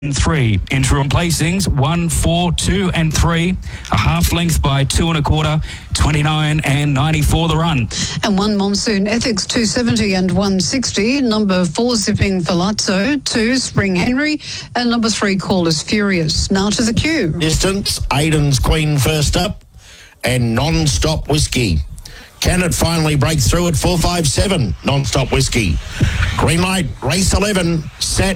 3. Interim placings 1, 4, 2 and 3. A half length by 2 1/4. 29 and 94 the run. And 1 Monsoon Ethics 270 and 160. Number 4 Zipping Palazzo. 2 Spring Henry. And number 3 Call Us Furious. Now to the queue. Distance, Aiden's Queen first up and Non-Stop Whiskey. Can it finally break through at 457? Non-Stop Whiskey. Green light, race 11, set.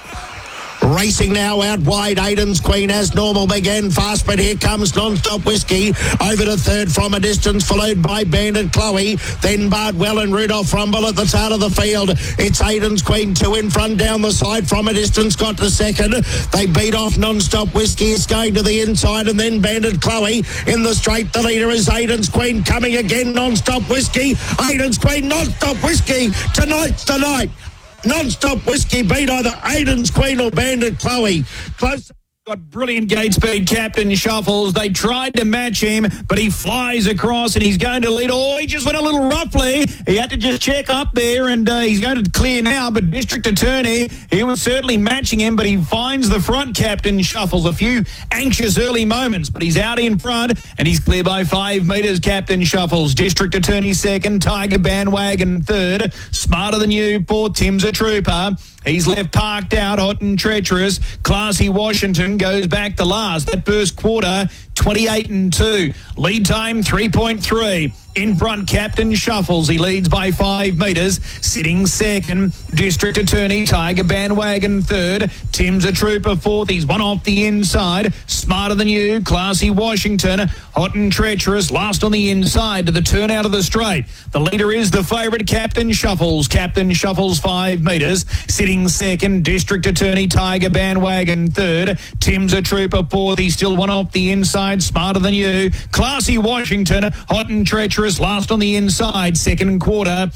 Racing now out wide, Aiden's Queen as normal began fast, but here comes Non-Stop Whiskey over to third from a distance, followed by Bandit Chloe, then Bardwell and Rudolph Rumble at the start of the field. It's Aiden's Queen, 2 in front down the side from a distance, got to second. They beat off Non-Stop Whiskey, it's going to the inside, and then Bandit Chloe in the straight. The leader is Aiden's Queen, coming again, Non-Stop Whiskey. Aiden's Queen, Non-Stop Whiskey, tonight's the night. Non-Stop Whiskey beat either Aiden's Queen or Bandit Chloe. Close. Got brilliant gate speed, Captain Shuffles. They tried to match him, but he flies across and he's going to lead. Oh, he just went a little roughly. He had to just check up there, and he's going to clear now. But District Attorney, he was certainly matching him, but he finds the front, Captain Shuffles. A few anxious early moments, but he's out in front, and he's clear by 5 metres, Captain Shuffles. District Attorney second, Tiger Bandwagon third. Smarter Than You, poor Tim's a trooper. He's left parked out, hot and treacherous. Classy Washington goes back to last. That first quarter, 28 and 2. Lead time, 3.3. In front, Captain Shuffles. He leads by 5 metres. Sitting second, District Attorney, Tiger Bandwagon third. Tim's a trooper fourth. He's one off the inside. Smarter Than You, Classy Washington. Hot and treacherous, last on the inside to the turn out of the straight. The leader is the favourite, Captain Shuffles. Captain Shuffles, 5 metres. Sitting second, District Attorney, Tiger Bandwagon third. Tim's a trooper fourth. He's still one off the inside. Smarter Than You, Classy Washington. Hot and treacherous, last on the inside. Second quarter,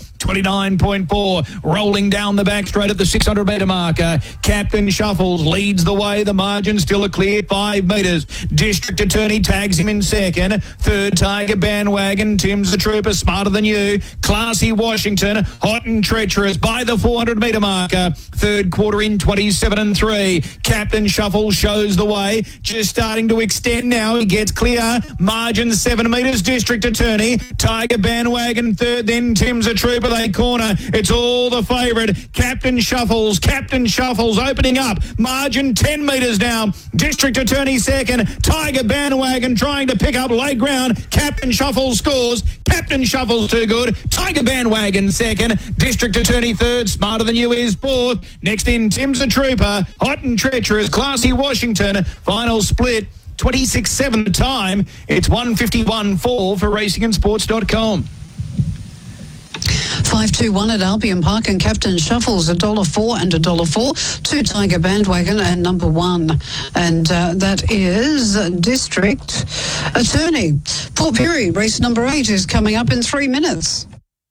29.4. Rolling down the back straight at the 600 metre marker. Captain Shuffles leads the way. The margin still a clear 5 metres. District Attorney tags him in second. Third, Tiger Bandwagon. Tim's the trooper. Smarter Than You, Classy Washington. Hot and treacherous by the 400 metre marker. Third quarter in 27 and 3. Captain Shuffles shows the way. Just starting to extend now. He gets clear. Margin 7 metres. District Attorney. Tiger Bandwagon third, then Tim's a trooper. They corner. It's all the favourite. Captain Shuffles. Captain Shuffles opening up. Margin 10 metres now. District Attorney second. Tiger Bandwagon trying to pick up late ground. Captain Shuffles scores. Captain Shuffles too good. Tiger Bandwagon second. District Attorney third. Smarter Than You is fourth. Next in Tim's a trooper. Hot and treacherous. Classy Washington. Final split. 26.7 the time. It's 151.4 for racingandsports.com. 521 at Albion Park, and Captain Shuffles $1.04 and $1.04 to Tiger Bandwagon and number 1. And that is District Attorney. Port Pirie, race number 8 is coming up in 3 minutes.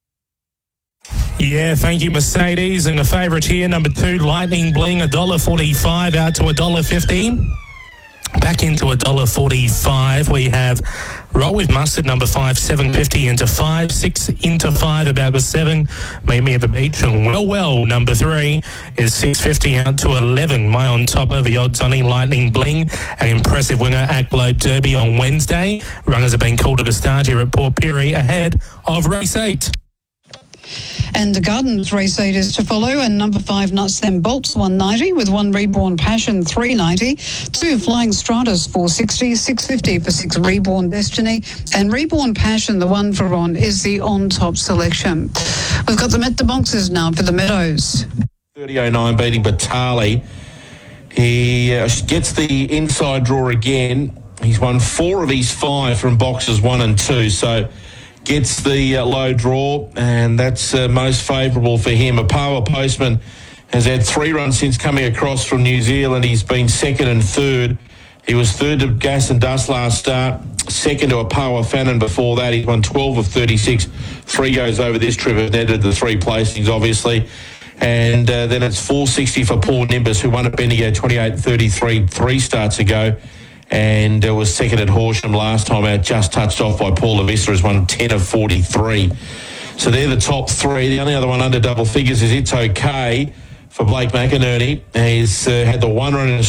Yeah, thank you, Mercedes. And the favourite here, number 2, Lightning Bling, $1.45 out to $1.15. Back into $1.45, we have Roll With Mustard, number 5, $7.50 into 5, 6 into 5, about the 7. Meet Me at the Beach, and Well, number 3 is $6.50 out to 11. My on top of the odds on Lightning Bling, an impressive winner at Globe Derby on Wednesday. Runners have been called to the start here at Port Pirie ahead of race 8. And the Gardens race 8 is to follow, and number 5 Nuts Them Bolts $1.90 with 1 Reborn Passion $3.90, 2 Flying Stratus $4.60, $6.50 for 6 Reborn Destiny, and Reborn Passion, the one for Ron, is the on top selection. We've got them at the boxes now for the Meadows. 30.09 beating Batali. He gets the inside draw again. He's won 4 of his 5 from boxes 1 and 2, so gets the low draw, and that's most favourable for him. A Power Postman has had 3 runs since coming across from New Zealand. He's been second and third. He was third to Gas and Dust last start, second to a Power Fannin before that. He's won 12 of 36. 3 goes over this trip, have netted the 3 placings, obviously. And then it's $4.60 for Paul Nimbus, who won at Bendigo 28.33 3 starts ago. And was second at Horsham last time out, just touched off by Paul Lavista, has won 10 of 43. So they're the top 3. The only other one under double figures is It's Okay for Blake McInerney. He's had the 1 run in